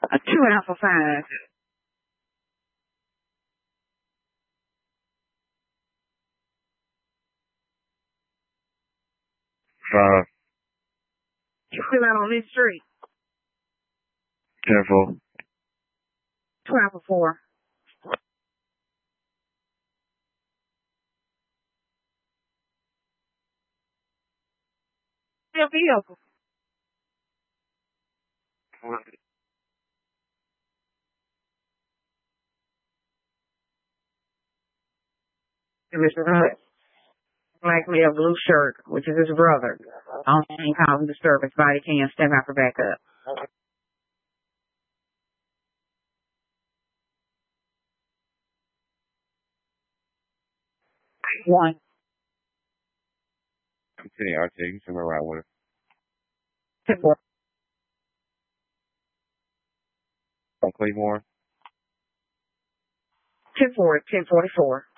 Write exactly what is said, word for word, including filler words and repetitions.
A two Alpha five. Five. You clear out on this street. Careful. Two Alpha four. Your vehicle. Mister Hunt. Black male, blue shirt, which is his brother. On scene causing disturbance. Body cam, step out for backup. One. I'm sitting out there. You can somewhere right with it. Ten four. On Claymore. Ten four. Ten forty four.